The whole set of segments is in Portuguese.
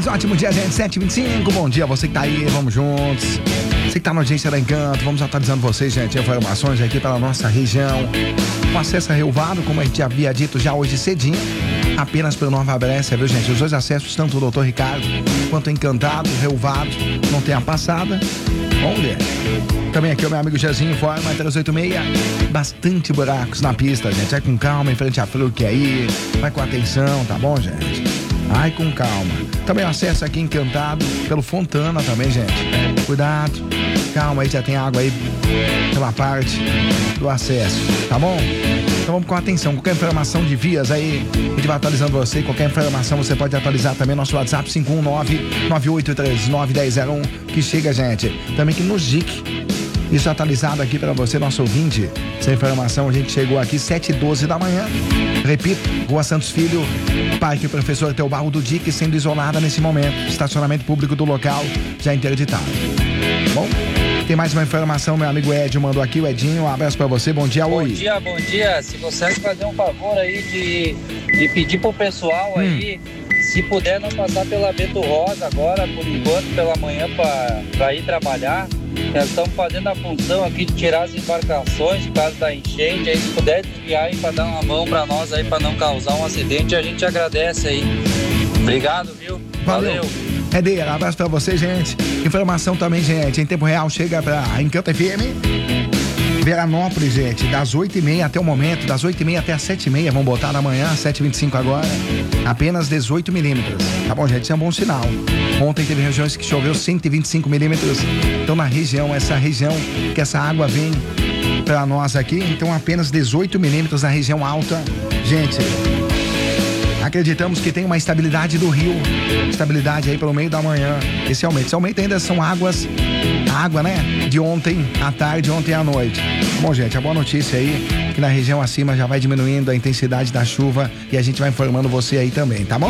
informações. Ótimo dia, gente. 7h25. Bom dia, você que tá aí. Vamos juntos. Você que tá na audiência da Encanto. Vamos atualizando vocês, gente. Informações aqui pela nossa região. O acesso a Rio Vado, como a gente havia dito já hoje cedinho, apenas pelo Nova Brécia, viu, gente? Os dois acessos, tanto o Dr. Ricardo quanto o Encantado, Rio Vado, não tem a passada. Vamos ver. Também aqui o meu amigo Jezinho informa, 386, bastante buracos na pista, gente. Vai com calma, em frente à Fruc aí. Vai com atenção, tá bom, gente? Vai com calma. Também o acesso aqui Encantado pelo Fontana também, gente. Cuidado. Calma aí, já tem água aí pela parte do acesso, tá bom? Então vamos com atenção. Qualquer informação de vias aí, a gente vai atualizando você. Qualquer informação você pode atualizar também nosso WhatsApp 519-9839-1001, que chega, gente. Também que nos DIC. Isso atualizado aqui para você, nosso ouvinte. Essa informação, a gente chegou aqui 7h12 da manhã. Repito, Rua Santos Filho, Parque Professor Teobaldo Dick, sendo isolada nesse momento. Estacionamento público do local já interditado. Bom, tem mais uma informação, meu amigo Ed mandou aqui, o Edinho, um abraço pra você, bom dia, oi. Bom dia, se consegue fazer um favor aí de pedir pro pessoal aí, se puder não passar pela Beto Rosa agora, por enquanto, pela manhã pra ir trabalhar. Nós estamos fazendo a função aqui de tirar as embarcações por causa da enchente, aí se puder desviar aí pra dar uma mão pra nós aí, pra não causar um acidente, a gente agradece aí. Obrigado, viu? Valeu. Eder, abraço pra você, gente. Informação também, gente, em tempo real chega pra Encanto FM. Veranópolis, gente, das 8h30 até o momento, das 8h30 até as 7h30, vamos botar na manhã, 7h25 agora, apenas 18 milímetros. Tá bom, gente? Isso é um bom sinal. Ontem teve regiões que choveu 125 milímetros. Então, na região, essa região que essa água vem pra nós aqui, então apenas 18 milímetros na região alta. Gente, acreditamos que tem uma estabilidade do rio, estabilidade aí pelo meio da manhã. Esse aumento ainda são águas, água, né? De ontem à tarde, ontem à noite. Bom, gente, a boa notícia aí, que na região acima já vai diminuindo a intensidade da chuva e a gente vai informando você aí também, tá bom?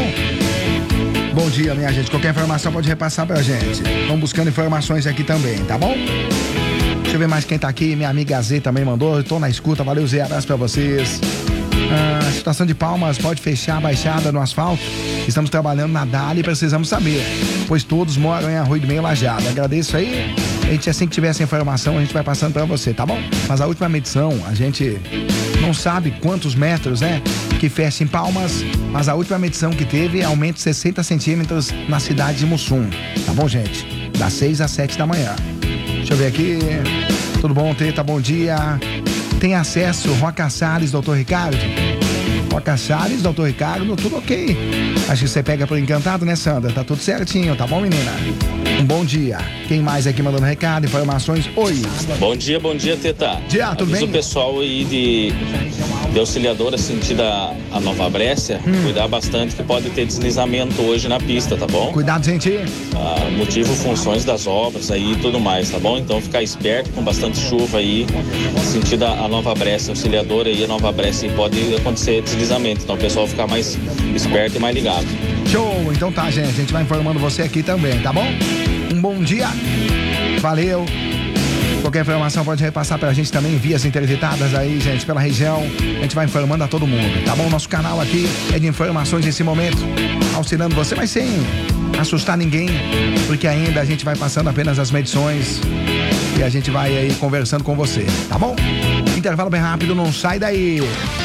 Bom dia, minha gente. Qualquer informação pode repassar pra gente. Vamos buscando informações aqui também, tá bom? Deixa eu ver mais quem tá aqui. Minha amiga Zê também mandou. Eu tô na escuta. Valeu, Zé. Abraço pra vocês. A situação de Palmas pode fechar a baixada no asfalto. Estamos trabalhando na DALI e precisamos saber, pois todos moram em Arroio do Meio Lajeado. Agradeço aí. A gente, assim que tiver essa informação, a gente vai passando pra você, tá bom? Mas a última medição, a gente não sabe quantos metros, né, que fecha em Palmas, mas a última medição que teve, aumento de 60 centímetros na cidade de Mussum. Tá bom, gente? Das 6 às 7 da manhã. Deixa eu ver aqui. Tudo bom, Teta? Bom dia. Tem acesso, Roca Salles, doutor Ricardo? Roca Salles, doutor Ricardo, tudo ok. Acho que você pega pro Encantado, né, Sandra? Tá tudo certinho, tá bom, menina? Um bom dia. Quem mais aqui mandando recado, informações? Oi. Bom dia, Teta. Dia, tudo bem? O pessoal aí de Auxiliadora sentida a Nova Brécia, cuidar bastante que pode ter deslizamento hoje na pista, tá bom? Cuidado, gente. Motivo, funções das obras aí e tudo mais, tá bom? Então ficar esperto com bastante chuva aí, sentida a Nova Brécia, Auxiliadora e a Nova Brécia, pode acontecer deslizamento. Então o pessoal ficar mais esperto e mais ligado. Show! Então tá, gente. A gente vai informando você aqui também, tá bom? Um bom dia. Valeu. Qualquer informação pode repassar pra gente também, vias interditadas aí, gente, pela região. A gente vai informando a todo mundo, tá bom? Nosso canal aqui é de informações nesse momento, auxiliando você, mas sem assustar ninguém, porque ainda a gente vai passando apenas as medições e a gente vai aí conversando com você, tá bom? Intervalo bem rápido, não sai daí.